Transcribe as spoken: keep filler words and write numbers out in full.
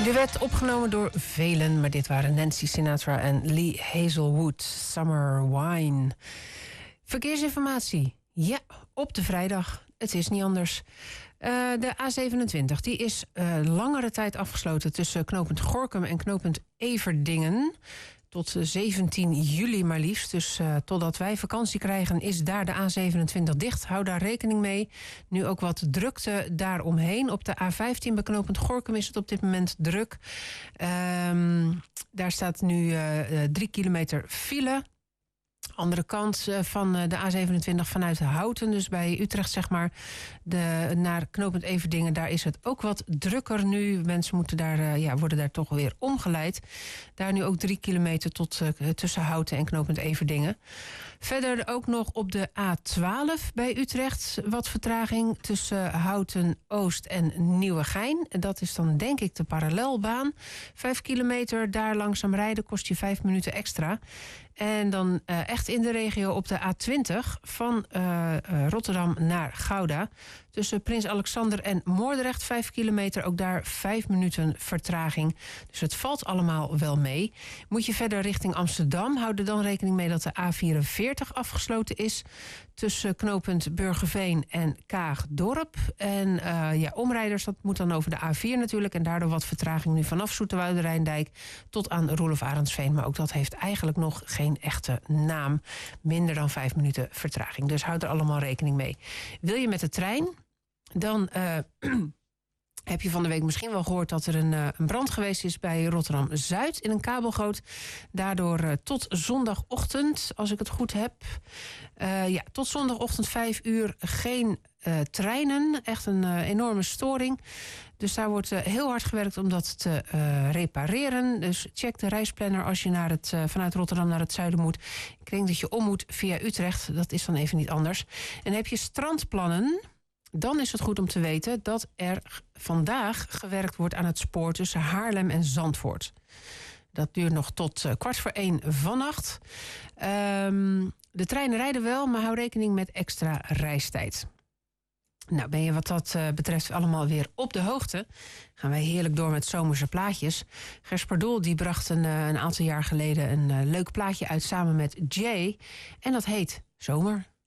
Duet opgenomen door velen, maar dit waren Nancy Sinatra en Lee Hazelwood. Summer Wine. Verkeersinformatie. Ja, op de vrijdag. Het is niet anders. Uh, de A zevenentwintig die is uh, langere tijd afgesloten tussen knooppunt Gorinchem en knooppunt Everdingen. Tot zeventien juli maar liefst. Dus uh, totdat wij vakantie krijgen is daar de A zevenentwintig dicht. Hou daar rekening mee. Nu ook wat drukte daaromheen. Op de A vijftien bij knooppunt Gorinchem is het op dit moment druk. Um, daar staat nu uh, drie kilometer file. Andere kant van de A zevenentwintig vanuit Houten, dus bij Utrecht zeg maar, de, naar knooppunt Everdingen, daar is het ook wat drukker nu. Mensen moeten daar, ja, worden daar toch weer omgeleid. Daar nu ook drie kilometer tot uh, tussen Houten en knooppunt Everdingen. Verder ook nog op de A twaalf bij Utrecht wat vertraging tussen Houten Oost en Nieuwegein. Dat is dan denk ik de parallelbaan. Vijf kilometer daar langzaam rijden kost je vijf minuten extra. En dan uh, echt in de regio op de A twintig van uh, uh, Rotterdam naar Gouda. Tussen Prins Alexander en Moordrecht, vijf kilometer. Ook daar vijf minuten vertraging. Dus het valt allemaal wel mee. Moet je verder richting Amsterdam, houd er dan rekening mee dat de A vierenveertig afgesloten is. Tussen knooppunt Burgerveen en Kaagdorp. En uh, ja, omrijders, dat moet dan over de A vier natuurlijk. En daardoor wat vertraging nu vanaf Zoeterwoude-Rijndijk tot aan Roelof Arendsveen. Maar ook dat heeft eigenlijk nog geen echte naam. Minder dan vijf minuten vertraging. Dus houd er allemaal rekening mee. Wil je met de trein, dan uh, heb je van de week misschien wel gehoord dat er een, uh, een brand geweest is bij Rotterdam-Zuid in een kabelgoot. Daardoor uh, tot zondagochtend, als ik het goed heb. Uh, ja, tot zondagochtend vijf uur geen uh, treinen. Echt een uh, enorme storing. Dus daar wordt uh, heel hard gewerkt om dat te uh, repareren. Dus check de reisplanner als je naar het, uh, vanuit Rotterdam naar het zuiden moet. Ik denk dat je om moet via Utrecht. Dat is dan even niet anders. En heb je strandplannen, dan is het goed om te weten dat er vandaag gewerkt wordt aan het spoor tussen Haarlem en Zandvoort. Dat duurt nog tot uh, kwart voor één vannacht. Um, de treinen rijden wel, maar hou rekening met extra reistijd. Nou, ben je wat dat uh, betreft allemaal weer op de hoogte. Gaan wij heerlijk door met zomerse plaatjes. Gers Pardoel die bracht een, uh, een aantal jaar geleden een uh, leuk plaatje uit samen met Jay. En dat heet Zomer.